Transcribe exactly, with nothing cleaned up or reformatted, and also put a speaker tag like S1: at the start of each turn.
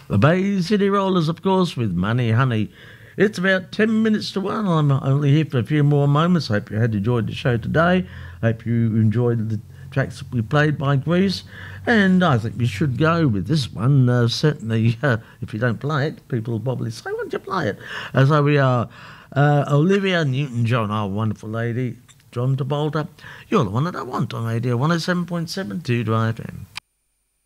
S1: The Bay City Rollers, of course, with Money Honey. It's about ten minutes to one. I'm only here for a few more moments. Hope you had enjoyed the show today. Hope you enjoyed the tracks that we played by Grease. And I think we should go with this one. Uh, certainly, uh, if you don't play it, people will probably say, why don't you play it? Uh, so we are uh, Olivia Newton-John, our wonderful lady, John Travolta. You're the one that I want on radio one oh seven point seven Two Drive F M.